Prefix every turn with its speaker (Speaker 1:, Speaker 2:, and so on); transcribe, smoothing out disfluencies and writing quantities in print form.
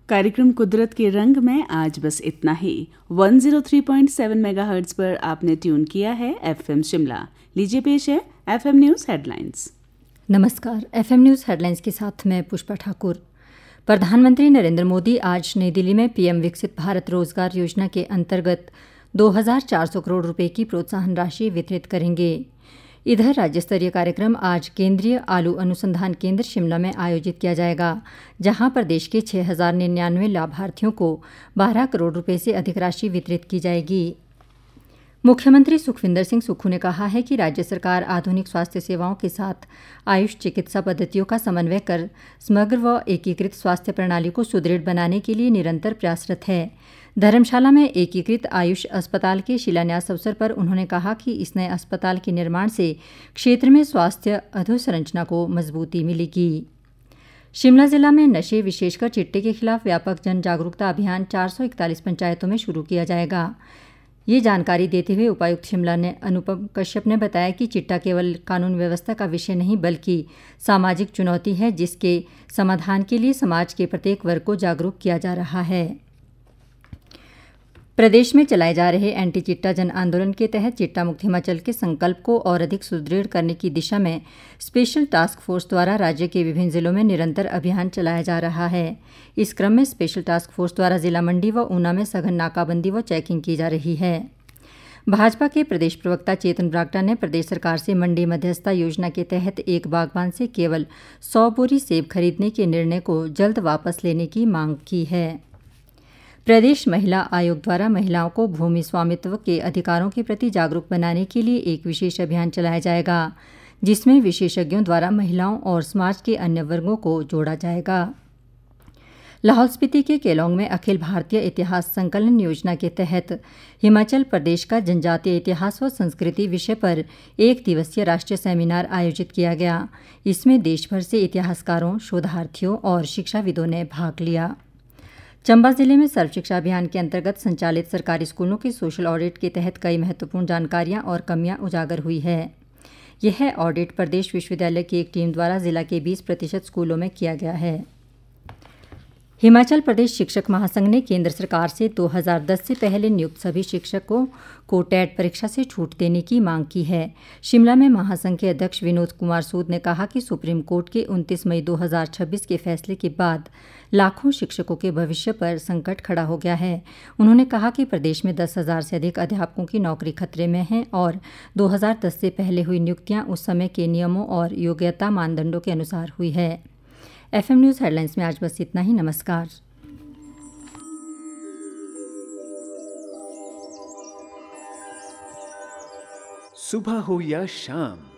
Speaker 1: कार्यक्रम कुदरत के रंग में आज बस इतना ही। 103.7 मेगाहर्ट्ज पर आपने ट्यून किया है एफएम शिमला। लीजिए पेश है एफएम न्यूज़ हेडलाइंस।
Speaker 2: नमस्कार, एफएम न्यूज़ हेडलाइंस के साथ मैं पुष्पा ठाकुर। प्रधानमंत्री नरेंद्र मोदी आज नई दिल्ली में पीएम विकसित भारत रोजगार योजना के अंतर्गत 2,400 करोड़ रुपए की प्रोत्साहन राशि वितरित करेंगे। इधर राज्य स्तरीय कार्यक्रम आज केंद्रीय आलू अनुसंधान केंद्र शिमला में आयोजित किया जाएगा, जहां प्रदेश के 6,099 लाभार्थियों को 12 करोड़ रुपए से अधिक राशि वितरित की जाएगी। मुख्यमंत्री सुखविंदर सिंह सुक्खू ने कहा है कि राज्य सरकार आधुनिक स्वास्थ्य सेवाओं के साथ आयुष चिकित्सा पद्धतियों का समन्वय कर समग्र व एकीकृत स्वास्थ्य प्रणाली को सुदृढ़ बनाने के लिए निरंतर प्रयासरत है। धर्मशाला में एकीकृत आयुष अस्पताल के शिलान्यास अवसर पर उन्होंने कहा कि इस नए अस्पताल के निर्माण से क्षेत्र में स्वास्थ्य अधोसंरचना को मजबूती मिलेगी। शिमला जिला में नशे विशेषकर चिट्टे के खिलाफ व्यापक जन जागरूकता अभियान 441 पंचायतों में शुरू किया जाएगा। ये जानकारी देते हुए उपायुक्त शिमला ने अनुपम कश्यप ने बताया कि चिट्टा केवल कानून व्यवस्था का विषय नहीं बल्कि सामाजिक चुनौती है, जिसके समाधान के लिए समाज के प्रत्येक वर्ग को जागरूक किया जा रहा है। प्रदेश में चलाए जा रहे एंटी चिट्टा जन आंदोलन के तहत चिट्टा मुक्त हिमाचल के संकल्प को और अधिक सुदृढ़ करने की दिशा में स्पेशल टास्क फोर्स द्वारा राज्य के विभिन्न जिलों में निरंतर अभियान चलाया जा रहा है। इस क्रम में स्पेशल टास्क फोर्स द्वारा जिला मंडी व ऊना में सघन नाकाबंदी व चेकिंग की जा रही है। भाजपा के प्रदेश प्रवक्ता चेतन ब्रागटा ने प्रदेश सरकार से मंडी मध्यस्थता योजना के तहत एक बागवान से केवल 100 बोरी सेब खरीदने के निर्णय को जल्द वापस लेने की मांग की है। प्रदेश महिला आयोग द्वारा महिलाओं को भूमि स्वामित्व के अधिकारों के प्रति जागरूक बनाने के लिए एक विशेष अभियान चलाया जाएगा, जिसमें विशेषज्ञों द्वारा महिलाओं और समाज के अन्य वर्गों को जोड़ा जाएगा। लाहौल स्पीति के केलोंग में अखिल भारतीय इतिहास संकलन योजना के तहत हिमाचल प्रदेश का जनजातीय इतिहास व संस्कृति विषय पर 1 दिवसीय राष्ट्रीय सेमिनार आयोजित किया गया। इसमें देश भर से इतिहासकारों, शोधार्थियों और शिक्षाविदों ने भाग लिया। चंबा जिले में सर्व शिक्षा अभियान के अंतर्गत संचालित सरकारी स्कूलों के सोशल ऑडिट के तहत कई महत्वपूर्ण जानकारियां और कमियां उजागर हुई है। यह ऑडिट प्रदेश विश्वविद्यालय की एक टीम द्वारा जिला के 20% स्कूलों में किया गया है। हिमाचल प्रदेश शिक्षक महासंघ ने केंद्र सरकार से 2010 से पहले नियुक्त सभी शिक्षकों को टेट परीक्षा से छूट देने की मांग की है। शिमला में महासंघ के अध्यक्ष विनोद कुमार सूद ने कहा कि सुप्रीम कोर्ट के 29 मई 2026 के फैसले के बाद लाखों शिक्षकों के भविष्य पर संकट खड़ा हो गया है। उन्होंने कहा कि प्रदेश में 10,000 से अधिक अध्यापकों की नौकरी खतरे में है और 2010 से पहले हुई नियुक्तियां उस समय के नियमों और योग्यता मानदंडों के अनुसार हुई है। एफएम न्यूज़ हेडलाइंस में आज बस इतना ही। नमस्कार।
Speaker 3: सुबह हो या शाम,